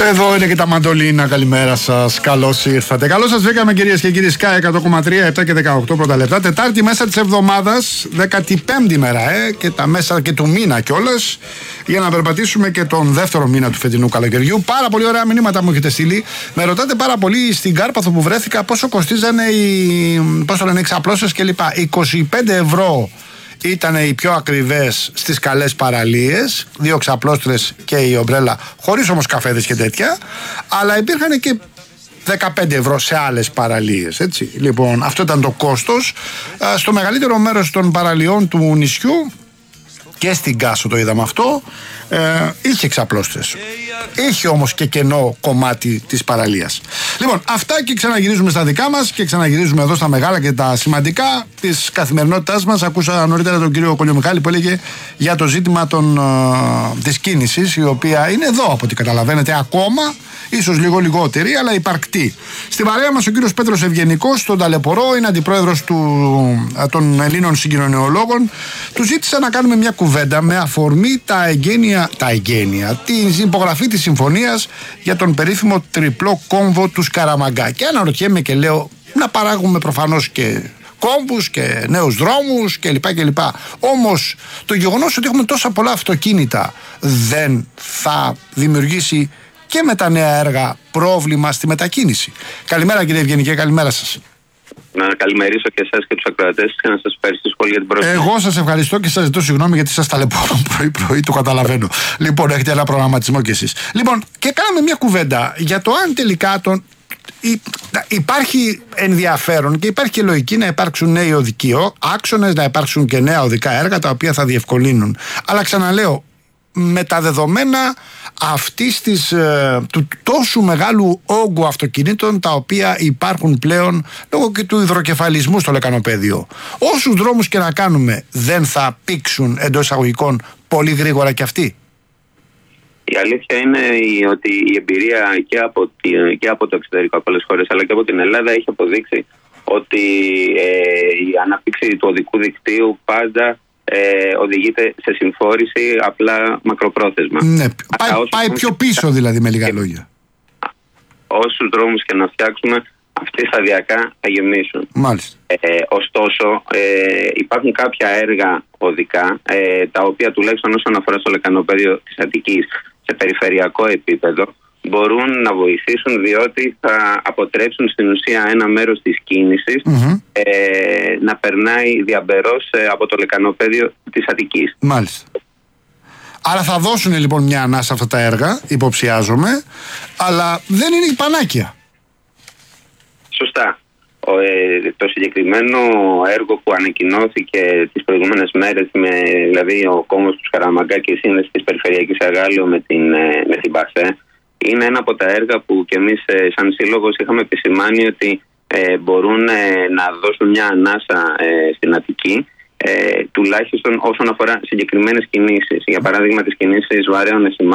Εδώ είναι και τα μαντολίνα. Καλημέρα σας. Καλώς ήρθατε. Καλώς σας βρήκαμε, κυρίες και κύριοι. Sky 100,3, 7 και 18 πρώτα λεπτά. Τετάρτη μέσα της εβδομάδας, 15η μέρα, και τα μέσα και του μήνα κιόλας. Για να περπατήσουμε και τον δεύτερο μήνα του φετινού καλοκαιριού. Πάρα πολύ ωραία μηνύματα μου έχετε στείλει. Με ρωτάτε πάρα πολύ στην Κάρπαθο που βρέθηκα πόσο κοστίζανε οι εξαπλώσεις κλπ. 25 ευρώ. Ήταν οι πιο ακριβές στις καλές παραλίες, 2 ξαπλώστρες και η ομπρέλα, χωρίς όμως καφέδες και τέτοια, αλλά υπήρχαν και 15 ευρώ σε άλλες παραλίες, έτσι. Λοιπόν, αυτό ήταν το κόστος. Στο μεγαλύτερο μέρος των παραλιών του νησιού, και στην Κάσο το είδαμε αυτό, είχε ξαπλώστρες. Είχε όμως και κενό κομμάτι της παραλίας. Λοιπόν, αυτά, και ξαναγυρίζουμε στα δικά μας και ξαναγυρίζουμε εδώ στα μεγάλα και τα σημαντικά της καθημερινότητάς μας. Ακούσα νωρίτερα τον κύριο Κολιομιχάλη που έλεγε για το ζήτημα της κίνησης, η οποία είναι εδώ από ό,τι καταλαβαίνετε ακόμα, ίσως λίγο λιγότερη, αλλά υπαρκτή. Στην παρέα μας ο κύριος Πέτρος Ευγενικός, στον Ταλαιπωρό, είναι αντιπρόεδρος των Ελλήνων Συγκοινωνιολόγων. Του ζήτησα να κάνουμε μια κουβέντα με αφορμή την υπογραφή της συμφωνίας για τον περίφημο τριπλό κόμβο του Σκαραμαγκά. Και αναρωτιέμαι και λέω, να παράγουμε προφανώς και κόμβους και νέους δρόμους κλπ. Όμως το γεγονός ότι έχουμε τόσα πολλά αυτοκίνητα δεν θα δημιουργήσει και με τα νέα έργα πρόβλημα στη μετακίνηση? Καλημέρα, κύριε Ευγενικέ, καλημέρα σας. Να καλημερίσω και εσάς και τους ακροατές και να σας ευχαριστήσω πολύ για την πρόσκληση. Εγώ σας ευχαριστώ και σας ζητώ συγγνώμη γιατί σας ταλαιπωρώ πρωί-πρωί, το καταλαβαίνω. Λοιπόν, έχετε ένα προγραμματισμό κι εσείς. Λοιπόν, και κάναμε μια κουβέντα για το αν τελικά υπάρχει ενδιαφέρον και υπάρχει και λογική να υπάρξουν νέοι οδικοί άξονες, να υπάρξουν και νέα οδικά έργα τα οποία θα διευκολύνουν. Αλλά ξαναλέω, με τα δεδομένα του τόσου μεγάλου όγκου αυτοκινήτων τα οποία υπάρχουν πλέον λόγω και του υδροκεφαλισμού στο λεκανοπέδιο, όσους δρόμους και να κάνουμε, δεν θα πήξουν εντός εισαγωγικών πολύ γρήγορα κι αυτοί? Η αλήθεια είναι ότι η εμπειρία και από το εξωτερικό, από πολλές χώρες, αλλά και από την Ελλάδα, έχει αποδείξει ότι η ανάπτυξη του οδικού δικτύου πάντα οδηγείται σε συμφόρηση, απλά μακροπρόθεσμα. Ναι, πάει πιο πίσω δηλαδή, με λίγα λόγια. Όσους δρόμους και να φτιάξουμε, αυτοί σταδιακά θα γεμίσουν. Μάλιστα. Ωστόσο, υπάρχουν κάποια έργα οδικά, τα οποία τουλάχιστον όσον αφορά στο λεκανοπέδιο της Αττικής, σε περιφερειακό επίπεδο, μπορούν να βοηθήσουν, διότι θα αποτρέψουν στην ουσία ένα μέρος της κίνησης να περνάει διαμπερός από το λεκανοπέδιο της Αττικής. Μάλιστα. Άρα θα δώσουν λοιπόν μια ανάσα αυτά τα έργα, υποψιάζομαι, αλλά δεν είναι η πανάκια. Σωστά. Το συγκεκριμένο έργο που ανακοινώθηκε τις προηγούμενες μέρες, δηλαδή ο κόμβος του Σκαραμαγκά και η σύνδεση της περιφερειακής Αγάλιο με την ΠΑΣΕ, είναι ένα από τα έργα που και εμείς σαν σύλλογος είχαμε επισημάνει ότι μπορούν να δώσουν μια ανάσα στην Αττική, τουλάχιστον όσον αφορά συγκεκριμένες κινήσεις. Για παράδειγμα, τις κινήσεις βαρέων οχημάτων